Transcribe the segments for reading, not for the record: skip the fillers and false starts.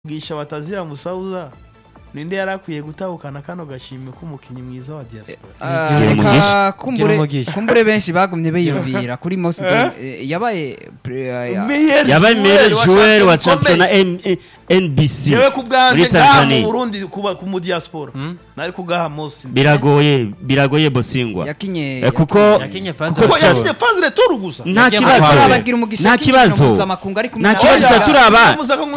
gisha batazira musauza ninde yarakwiye gutahukana kano gashimwe k'umukinyi mwiza wa diaspora reka kumbure benshi bagumye biyumvira kuri Mosi yabaye meilleur joueur wa championnat NBC yewe kubwanje ngaha mu Burundi kuba ku diaspora nari kugaha Mosi biragoye Bosingwa yakinye kuko yakinye phase retour gusa nta kibazo turaba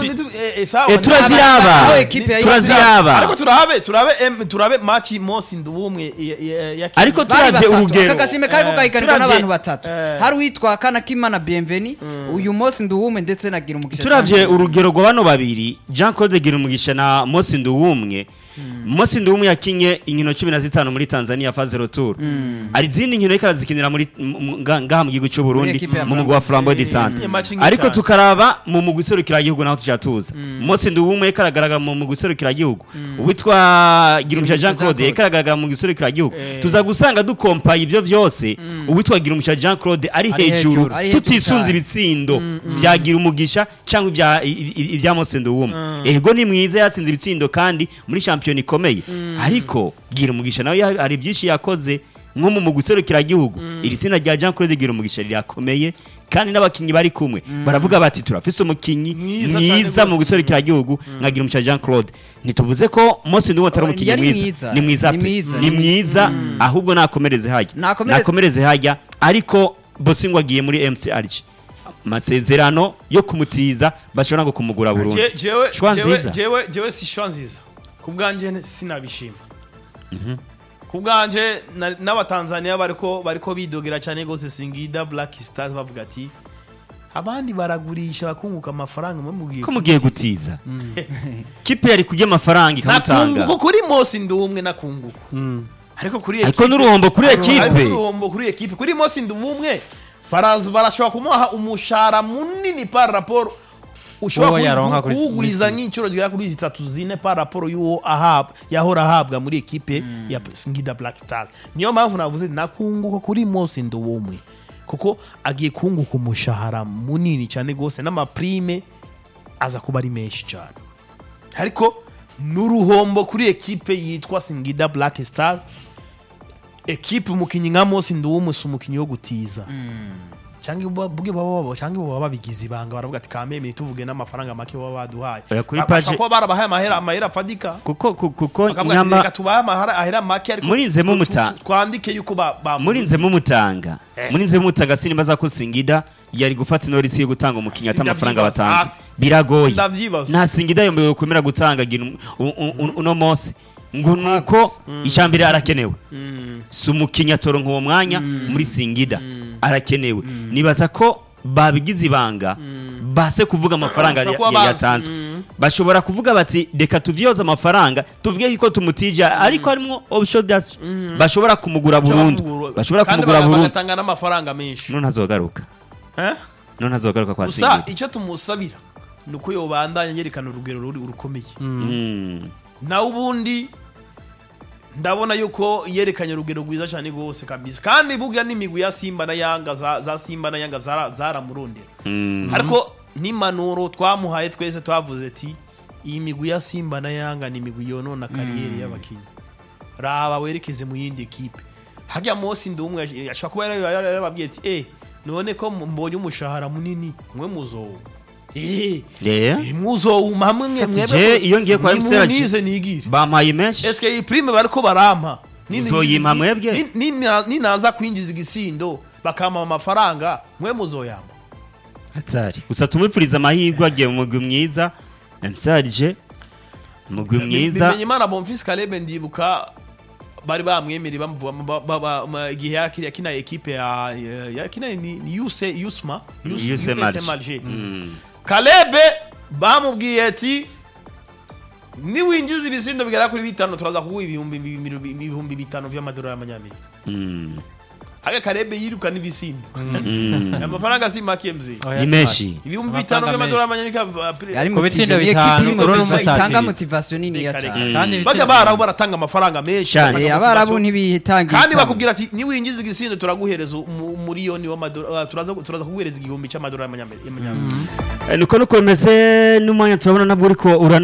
turaziraba ariko turabe match Mosi ndubumwe ariko turavye urugero kakashime kari kugahiganirwa n'abantu batatu hari witwa Kana Kimana Bienveni uyu Mosi ndubumwe ndetse na Girumugisha turavye urugero rwa bano babiri Jean Claude Girumugisha na Mosi ndubumwe Mosi ndubumwe yakinye inkino 15 muri Tanzania phase retour ari zindi nkino ikazikinira muri ngaha mu gihugu cy'u Burundi mu mugwa wa Flambeau de Santé ariko tukaraba mu muguserukira igihugu naho tujatuza Mosi ndubumwe ikaragaragara mu muguserukira igihugu witwa Girumugisha Jean Claude ikaragaragara mu muguserukira igihugu tuza gusanga dukompaye ivyo vyose uwitwa Girumugisha Jean Claude ari hejuru tutisunze ibitsindo bya Girumugisha cyangwa ivya Mosi ndubumwe ego ni mwiza yatsinze ibitsindo kandi muri champion ikomeye ariko Girumugisha nawe ari byinshi yakoze nko mu guserukira igihugu iri sina rya Jean Claude Girumugisha rirakomeye kandi n'abakinyi bari kumwe baravuga bati turafise umukinyi mwiza mu guserukira igihugu nka Girumugisha Jean Claude ntituvuze ko Mosi ndubumwe atari umukinyi mwiza ni mwiza ahubwo nakomereze hajya ariko Bosingwa agiye muri MCRG masezerano yo kumutiza bashobora ngo kumugura burundu jewe si shwanziza kubwanje sinabishima kubwanje n'abatanzania bariko bidogera cyane gose Singida Black Stars bavuga ati abandi baragurisha bakunguka amafaranga ko mugiye gutiza kipe yari kujya amafaranga ikamutanga nakunguko kuri Mosi ndubumwe nakunguko ariko n'uruhombo kuri equipe kuri Mosi ndubumwe barashobora kumuha umushara munini par rapport ushobora kugwiza nk'incuro zigera kuri 3-4 par rapport y'uwo yahora ahabwa muri equipe ya Singida Black Stars niyo mpamvu navuze nakunguko kuri Mosi ndubumwe kuko agiye kunguka umushahara munini cyane gose n'amaprime aza kuba ari menshi cyane ariko n'uruhombo kuri equipe yitwa Singida Black Stars equipe umukinyi nka Mosi ndubumwe sumukinyi wo gutiza cyangwa buge baba cyangwa baba babigize ibanga baravuga ati kameme tuvuge n'amafaranga make baba baduhaye ko barabahaye amahera fadika kuko nyama tubaha amahera make ariko murinzemo mutanga twandike yuko murinzemo mutanga sinimbaza ko Singida yari gufata inori yo gutanga umukinya atamafaranga batanze biragoye nta Singida yombewe kumera gutanga uno Mosi ngo nuko icyambere arakenewe sumukinya toronka uwo mwanya muri Singida arakenewe nibaza ko babigize ibanga base kuvuga amafaranga yatanzwe bashobora kuvuga bati reka tuvyoza amafaranga tuvuge yuko tumutija ariko harimo option das bashobora kumugura burundu bagatanga n'amafaranga menshi none azogaruka kwa Singida gusa icyo tumusabira nuko yobandanya yerekana urugero rukomeye na ubundi ndabona yuko yerekanye urugero rwiza cyane gose kabisa kandi buga n'imigwi ya Simba na Yanga za Simba na Yanga zaramurondera ariko n'impanuro twamuhaye twese twavuze ati iyi migwi ya Simba na Yanga ni imigwi yonona kariyeri y'abakinyi raba werekeze mu yindi equipe hajya Mosi ndumwe ashaka kuba yarababwiye ati none ko mbonye umushahara munini mwe muzowo muzo umamwe mwebe iyo ngiye kwa MCRG bampaye menshi eske iyi prime bariko barampa muzoyima mwebwe ninaza kwinjiza igisindo bakama amafaranga mwe muzoyamba atari gusa tumwipfuriza amahirwe agiye mu mugwi mwiza MCRG mugwi mwiza bimenye Imana Bonfils Caleb ndibuka bari bamwemere bamuvuga igihe yakina equipe yakina ni Yusma Kalebe bamubwiye ati niwinjiza ibisindo bigera kuri 5 turaza kuguha ibihumbi 5 by'amadolari y'amanyamerika aga karebe yiruka n'ibisimba amafaranga si make mzi ni menshi ibihumbi 5 by'amadolari y'amanyamerika ari Ku bitsinda equipe bitanu, irimo urabona itanga umusatirizi. motivation nini ya cyane kandi bajya baraho baratanga amafaranga menshi Cyane. abarabu ntibitangira kandi bakubwira ati niwinjiza igisindo turaguhereza umuriyoni w'amadolari turaza kuguhereza 1000 cy'amadolari y'amanyamerika nuko bimeze n'umwanya turabona nabwo uriko